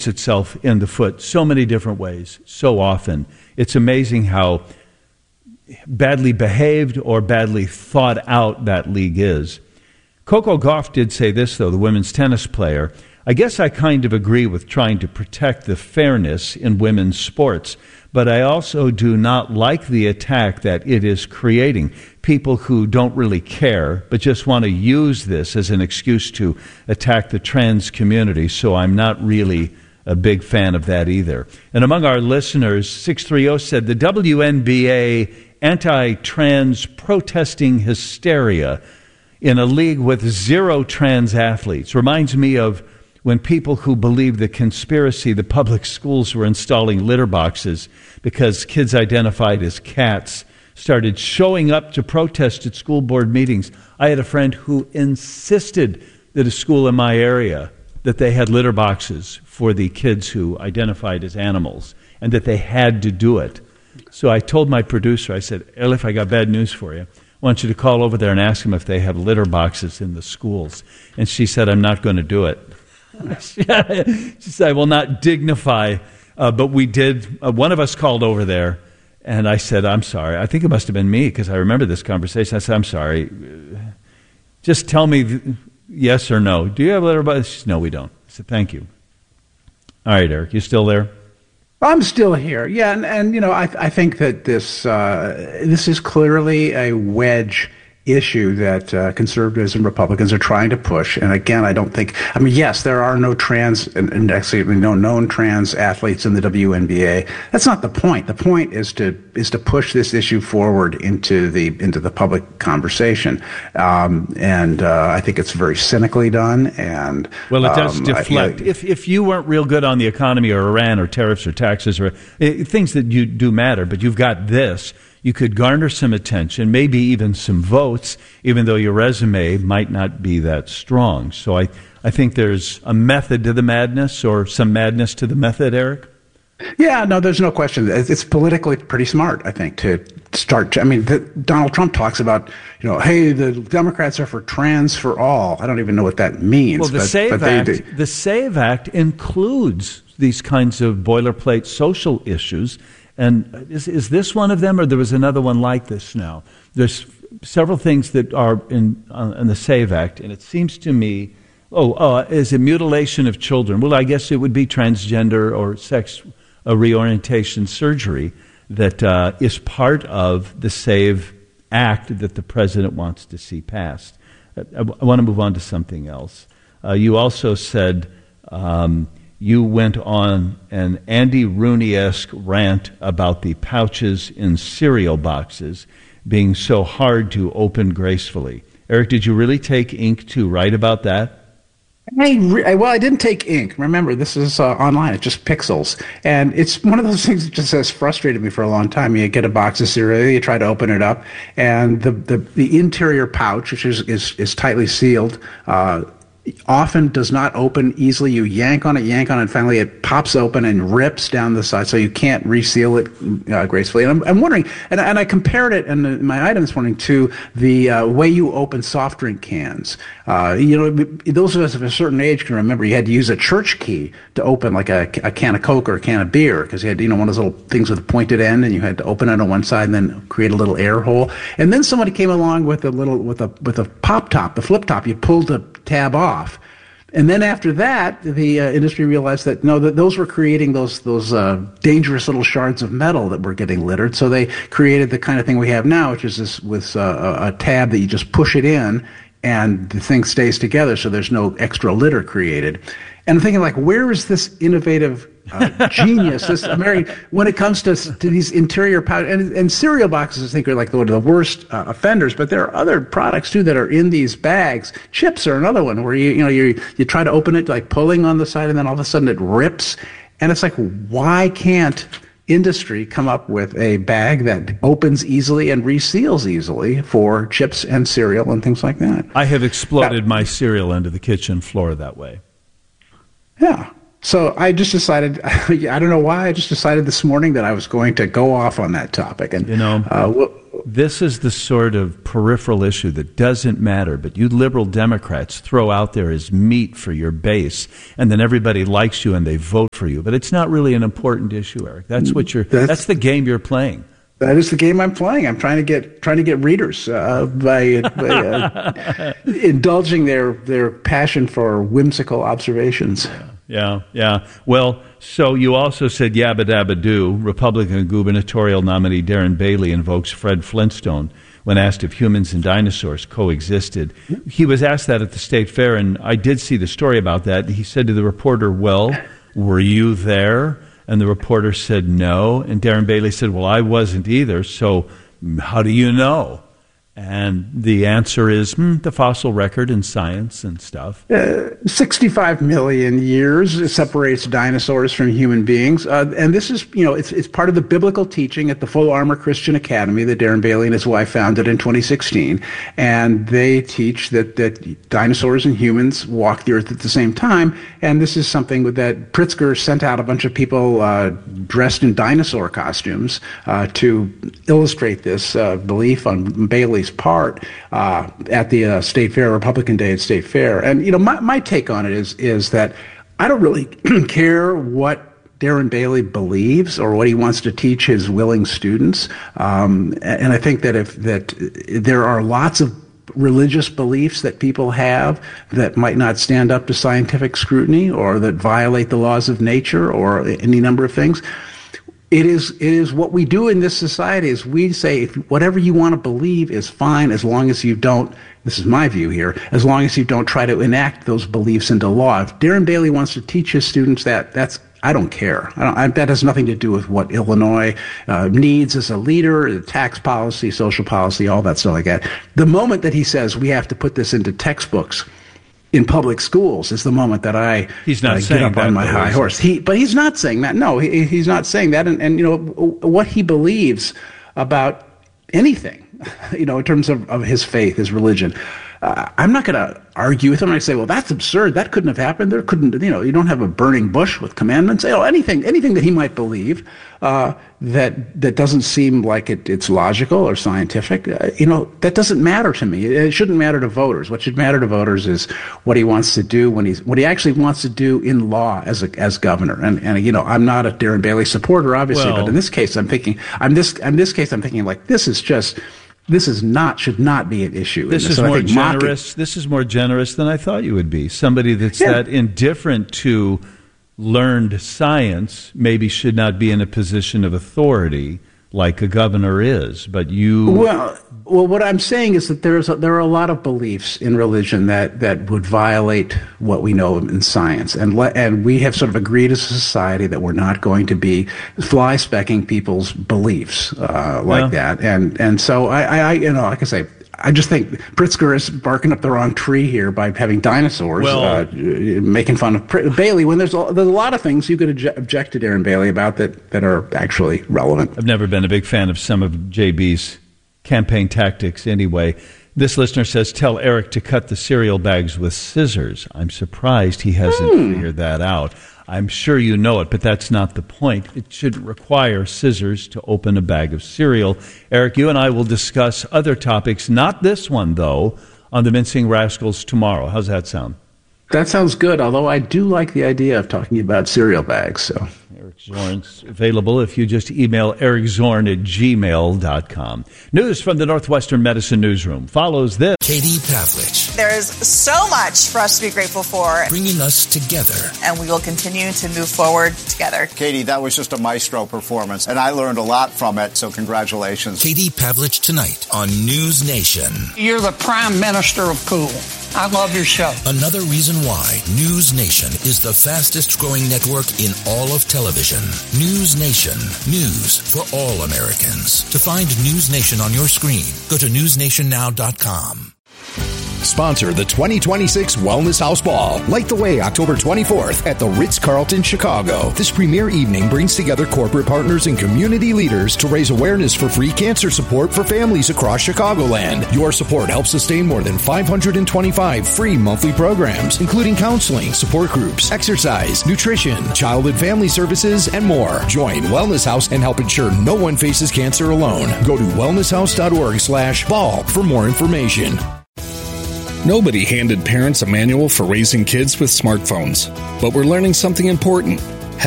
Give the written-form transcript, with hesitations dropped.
itself in the foot so many different ways, so often. It's amazing how badly behaved or badly thought out that league is. Coco Gauff did say this, though, the women's tennis player. I guess I kind of agree with trying to protect the fairness in women's sports, but I also do not like the attack that it is creating. People who don't really care, but just want to use this as an excuse to attack the trans community, so I'm not really a big fan of that either. And among our listeners, 630 said the WNBA anti-trans protesting hysteria in a league with zero trans athletes reminds me of when people who believed the conspiracy the public schools were installing litter boxes because kids identified as cats started showing up to protest at school board meetings. I had a friend who insisted that a school in my area, that they had litter boxes for the kids who identified as animals and that they had to do it. So I told my producer, I said, Elif, I got bad news for you. I want you to call over there and ask them if they have litter boxes in the schools. And she said, I'm not going to do it. She said, I will not dignify, but we did. One of us called over there, and I said, I'm sorry. I think it must have been me because I remember this conversation. I said, I'm sorry. Just tell me yes or no. Do you have litter boxes? She said, no, we don't. I said, thank you. All right, Eric, you still there? I'm still here. Yeah, and you know, I think that this is clearly a wedge issue that conservatives and Republicans are trying to push. And again, I don't think, I mean, yes, there are no trans, and actually no known trans athletes in the WNBA. That's not the point. The point is to push this issue forward into the public conversation. And I think it's very cynically done. And well, it does deflect. If you weren't real good on the economy or Iran or tariffs or taxes or things that you do matter, but you've got this, you could garner some attention, maybe even some votes, even though your resume might not be that strong. So I think there's a method to the madness, or some madness to the method, Eric? Yeah, no, there's no question. It's politically pretty smart, I think, to start. I mean, Donald Trump talks about, you know, hey, the Democrats are for trans for all. I don't even know what that means. Well, the SAVE Act includes these kinds of boilerplate social issues. And is this one of them, or there was another one like this now? There's several things that are in the SAVE Act, and it seems to me, is it mutilation of children? Well, I guess it would be transgender or sex reorientation surgery that is part of the SAVE Act that the president wants to see passed. I want to move on to something else. You also said you went on an Andy Rooney-esque rant about the pouches in cereal boxes being so hard to open gracefully. Eric, did you really take ink to write about that? Well, I didn't take ink. Remember, this is online. It's just pixels. And it's one of those things that just has frustrated me for a long time. You get a box of cereal, you try to open it up, and the interior pouch, which is tightly sealed, often does not open easily. You yank on it, and finally it pops open and rips down the side, so you can't reseal it gracefully. And I'm wondering, and I compared it in my item this morning to the way you open soft drink cans. Those of us of a certain age can remember you had to use a church key to open like a can of Coke or a can of beer, because you had, one of those little things with a pointed end, and you had to open it on one side and then create a little air hole. And then somebody came along with a pop top, the flip top. You pulled the tab off. And then after that, the industry realized that that those were creating those dangerous little shards of metal that were getting littered. So they created the kind of thing we have now, which is this with a tab that you just push it in, and the thing stays together, so there's no extra litter created. And I'm thinking, like, where is this innovative genius? When it comes to these interior pouch and cereal boxes, I think are like one of the worst offenders. But there are other products too that are in these bags. Chips are another one where you try to open it like pulling on the side, and then all of a sudden it rips. And it's like, why can't industry come up with a bag that opens easily and reseals easily for chips and cereal and things like that? I have exploded my cereal into the kitchen floor that way. Yeah. So I just decided, I don't know why, I just decided this morning that I was going to go off on that topic. And This is the sort of peripheral issue that doesn't matter, but you liberal Democrats throw out there as meat for your base, and then everybody likes you and they vote for you. But it's not really an important issue, Eric. That's that's the game you're playing. That is the game I'm playing. I'm trying to get readers by indulging their passion for whimsical observations. Yeah. Well, so you also said yabba dabba do. Republican gubernatorial nominee Darren Bailey invokes Fred Flintstone when asked if humans and dinosaurs coexisted. He was asked that at the state fair, and I did see the story about that. He said to the reporter, "Well, were you there?" And the reporter said no. And Darren Bailey said, "Well, I wasn't either, so how do you know?" And the answer is the fossil record and science and stuff. 65 million years separates dinosaurs from human beings. And this is, it's part of the biblical teaching at the Full Armor Christian Academy that Darren Bailey and his wife founded in 2016. And they teach that dinosaurs and humans walk the earth at the same time. And this is something that Pritzker sent out a bunch of people dressed in dinosaur costumes to illustrate this belief on Bailey's part at the State Fair, Republican Day at State Fair. And, my take on it is that I don't really care what Darren Bailey believes or what he wants to teach his willing students. And I think that there are lots of religious beliefs that people have that might not stand up to scientific scrutiny or that violate the laws of nature or any number of things. It is what we do in this society is we say whatever you want to believe is fine as long as you don't, this is my view here, as long as you don't try to enact those beliefs into law. If Darren Bailey wants to teach his students I don't care. That has nothing to do with what Illinois needs as a leader, the tax policy, social policy, all that stuff like that. The moment that he says we have to put this into textbooks in public schools is the moment that I get up on my high horse. But he's not saying that. No, he's not saying that. And what he believes about anything, in terms of his faith, his religion, I'm not going to argue with him. I say, well, that's absurd. That couldn't have happened. There couldn't, you don't have a burning bush with commandments. Anything that he might believe that doesn't seem like it's logical or scientific, that doesn't matter to me. It shouldn't matter to voters. What should matter to voters is what he wants to do what he actually wants to do in law as governor. And I'm not a Darren Bailey supporter, obviously, but in this case, I'm thinking like should not be an issue. This is more generous. This is more generous than I thought you would be. Somebody that's that indifferent to learned science maybe should not be in a position of authority like a governor is. But you... Well, what I'm saying is that there are a lot of beliefs in religion that would violate what we know in science, and we have sort of agreed as a society that we're not going to be fly-specking people's beliefs that, and so I like I say, I just think Pritzker is barking up the wrong tree here by having dinosaurs, making fun of Bailey when there's a lot of things you could object to Darren Bailey about that are actually relevant. I've never been a big fan of some of JB's campaign tactics anyway. This listener says, tell Eric to cut the cereal bags with scissors. I'm surprised he hasn't figured that out. I'm sure you know it, but that's not the point. It shouldn't require scissors to open a bag of cereal. Eric, you and I will discuss other topics, not this one, though, on the Mincing Rascals tomorrow. How's that sound? That sounds good, although I do like the idea of talking about cereal bags. So Eric Zorn's available if you just email ericzorn@gmail.com. News from the Northwestern Medicine Newsroom follows this. Katie Pavlich. There is so much for us to be grateful for. Bringing us together. And we will continue to move forward together. Katie, that was just a maestro performance, and I learned a lot from it, so congratulations. Katie Pavlich tonight on News Nation. You're the prime minister of cool. I love your show. Another reason why News Nation is the fastest growing network in all of television. News Nation. News for all Americans. To find News Nation on your screen, go to newsnationnow.com. sponsor the 2026 Wellness House Ball. Light the way October 24th at the Ritz-Carlton, Chicago. This premier evening brings together corporate partners and community leaders to raise awareness for free cancer support for families across Chicagoland. Your support helps sustain more than 525 free monthly programs, including counseling, support groups, exercise, nutrition, child and family services, and more. Join Wellness House and help ensure no one faces cancer alone. Go to wellnesshouse.org/ball for more information. Nobody handed parents a manual for raising kids with smartphones, but we're learning something important.